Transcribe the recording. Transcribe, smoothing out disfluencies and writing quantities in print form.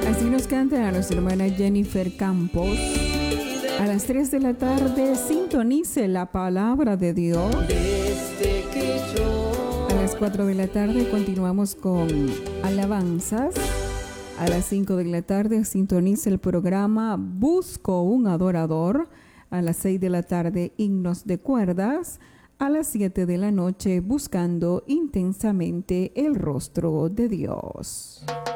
Así nos canta a nuestra hermana Jennifer Campos. A las 3 de la tarde, sintonice la palabra de Dios. A las 4 de la tarde continuamos con alabanzas. A las 5 de la tarde sintonice el programa Busco un adorador. A las 6 de la tarde, himnos de cuerdas. A las 7 de la noche, buscando intensamente el rostro de Dios.